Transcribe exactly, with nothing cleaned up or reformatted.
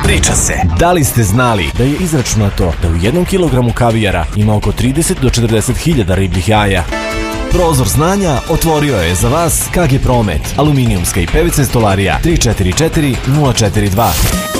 Priča se. Da li ste znali da je izračunato da u jednom kilogramu kavijara ima oko trideset do četrdeset hiljada ribljih jaja? Prozor znanja otvorio je za vas K G Promet, aluminijumska i P V C stolarija tri četiri četiri nula četiri dva.